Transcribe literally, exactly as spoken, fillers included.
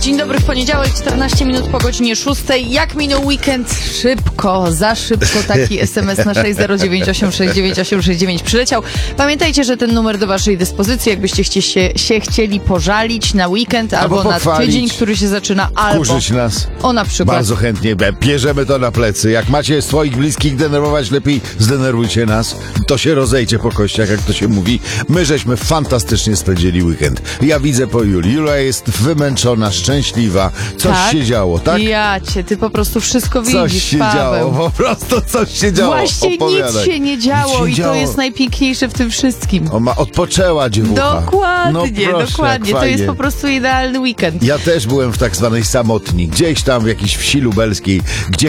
Dzień dobry, w poniedziałek, czternaście minut po godzinie szóstej. Jak minął weekend? Szybko, za szybko. Taki es em es na sześć zero dziewięć osiem sześć dziewięć osiem sześć dziewięć przyleciał. Pamiętajcie, że ten numer do waszej dyspozycji, jakbyście chcie się, się chcieli pożalić na weekend albo, albo na tydzień, który się zaczyna, albo kurzyć nas. O, na przykład. Bardzo chętnie bierzemy to na plecy. Jak macie swoich bliskich denerwować, lepiej zdenerwujcie nas. To się rozejdzie po kościach, jak to się mówi. My żeśmy fantastycznie spędzili weekend. Ja widzę po Julii. Julia jest wymęczona, szczęśliwa. Coś tak? się działo, tak? Ja cię, ty po prostu wszystko widzisz, Coś się Paweł. działo, po prostu coś się działo. Właśnie Opowiadaj. nic się nie działo Nic się i działo. to jest najpiękniejsze w tym wszystkim. O, ma, odpoczęła dziewucha. Dokładnie, no proszę, dokładnie. To jest po prostu idealny weekend. Ja też byłem w tak zwanej samotni. Gdzieś tam w jakiejś wsi lubelskiej, gdzie